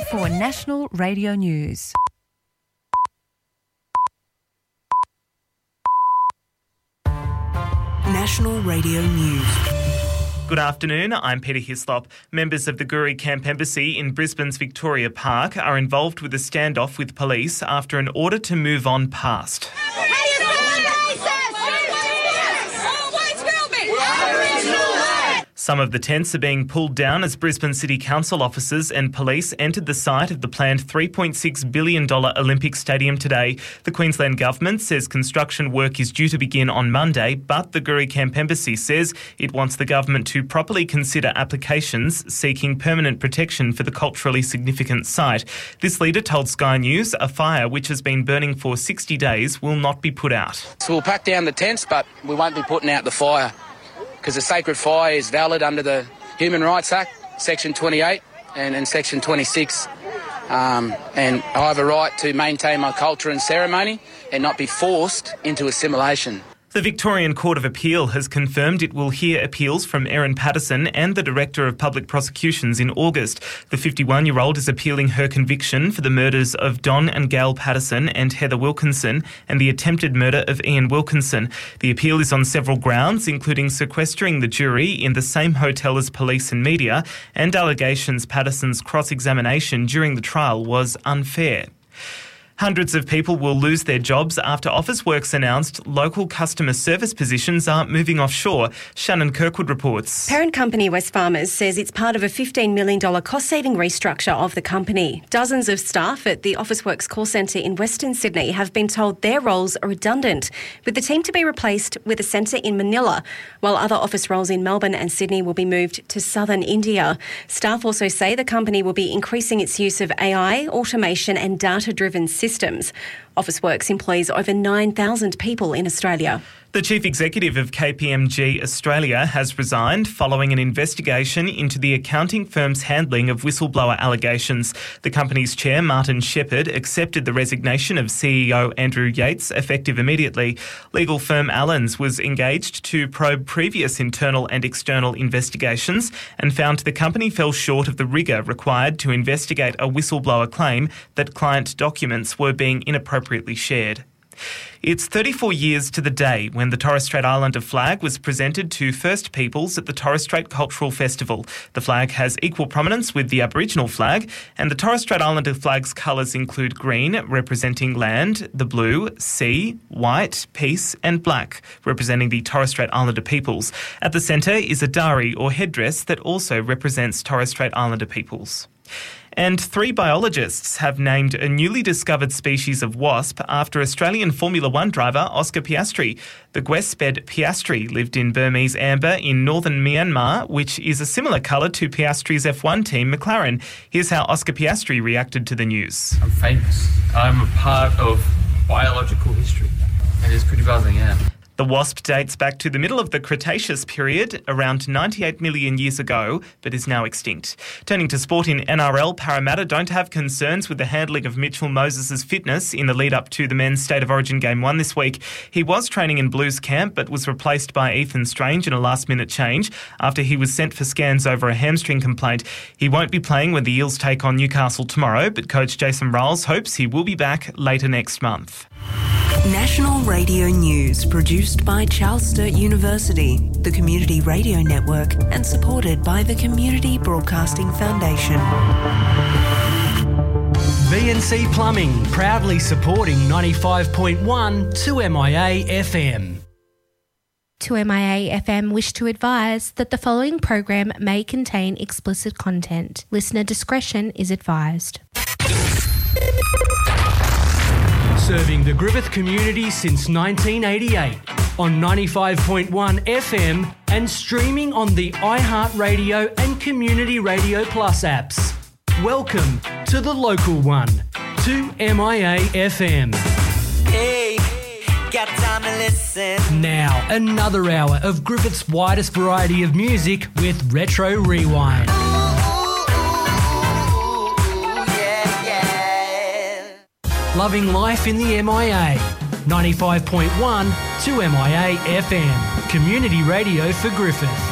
for National Radio News. National Radio News. Good afternoon, I'm Peter Hislop. Members of the Guri Camp Embassy in Brisbane's Victoria Park are involved with a standoff with police after an order to move on passed. Some of the tents are being pulled down as Brisbane City Council officers and police entered the site of the planned $3.6 billion Olympic Stadium today. The Queensland Government says construction work is due to begin on Monday, but the Guri Camp Embassy says it wants the government to properly consider applications seeking permanent protection for the culturally significant site. This leader told Sky News a fire which has been burning for 60 days will not be put out. So we'll pack down the tents, but we won't be putting out the fire, because the sacred fire is valid under the Human Rights Act, Section 28 and Section 26. And I have a right to maintain my culture and ceremony and not be forced into assimilation. The Victorian Court of Appeal has confirmed it will hear appeals from Erin Patterson and the Director of Public Prosecutions in August. The 51-year-old is appealing her conviction for the murders of Don and Gail Patterson and Heather Wilkinson and the attempted murder of Ian Wilkinson. The appeal is on several grounds, including sequestering the jury in the same hotel as police and media and allegations Patterson's cross-examination during the trial was unfair. Hundreds of people will lose their jobs after Officeworks announced local customer service positions are moving offshore. Shannon Kirkwood reports. Parent company Wesfarmers says it's part of a $15 million cost-saving restructure of the company. Dozens of staff at the Officeworks call centre in Western Sydney have been told their roles are redundant, with the team to be replaced with a centre in Manila, while other office roles in Melbourne and Sydney will be moved to southern India. Staff also say the company will be increasing its use of AI, automation and data-driven systems. Officeworks employs over 9,000 people in Australia. The Chief Executive of KPMG Australia has resigned following an investigation into the accounting firm's handling of whistleblower allegations. The company's chair, Martin Shepherd, accepted the resignation of CEO Andrew Yates, effective immediately. Legal firm Allens was engaged to probe previous internal and external investigations and found the company fell short of the rigour required to investigate a whistleblower claim that client documents were being inappropriately shared. It's 34 years to the day when the Torres Strait Islander flag was presented to First Peoples at the Torres Strait Cultural Festival. The flag has equal prominence with the Aboriginal flag, and the Torres Strait Islander flag's colours include green, representing land, the blue, sea, white, peace, and black, representing the Torres Strait Islander peoples. At the centre is a dari or headdress that also represents Torres Strait Islander peoples. And 3 biologists have named a newly discovered species of wasp after Australian Formula One driver Oscar Piastri. The Gwesped Piastri lived in Burmese amber in northern Myanmar, which is a similar colour to Piastri's F1 team McLaren. Here's how Oscar Piastri reacted to the news. I'm famous. I'm a part of biological history. It is pretty buzzing, yeah. The wasp dates back to the middle of the Cretaceous period, around 98 million years ago, but is now extinct. Turning to sport in NRL, Parramatta don't have concerns with the handling of Mitchell Moses' fitness in the lead-up to the men's State of Origin Game 1 this week. He was training in Blues camp, but was replaced by Ethan Strange in a last-minute change after he was sent for scans over a hamstring complaint. He won't be playing when the Eels take on Newcastle tomorrow, but coach Jason Riles hopes he will be back later next month. National Radio News, produced by Charles Sturt University, the Community Radio Network, and supported by the Community Broadcasting Foundation. VNC Plumbing, proudly supporting 95.1 2MIA FM. 2MIA FM wish to advise that the following program may contain explicit content. Listener discretion is advised. Serving the Griffith community since 1988 on 95.1 FM and streaming on the iHeartRadio and Community Radio Plus apps. Welcome to the local one, 2MIA FM. Hey, got time to listen. Now, another hour of Griffith's widest variety of music with Retro Rewind. Loving life in the MIA. 95.1 2MIA FM. Community radio for Griffith.